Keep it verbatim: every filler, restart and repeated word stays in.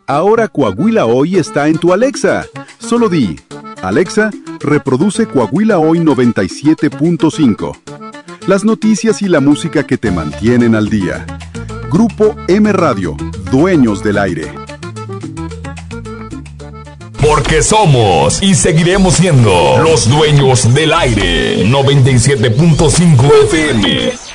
Ahora Coahuila Hoy está en tu Alexa. Solo di, Alexa, reproduce Coahuila Hoy noventa y siete punto cinco. Las noticias y la música que te mantienen al día. Grupo M Radio, dueños del aire. Porque somos y seguiremos siendo los dueños del aire. noventa y siete punto cinco F M.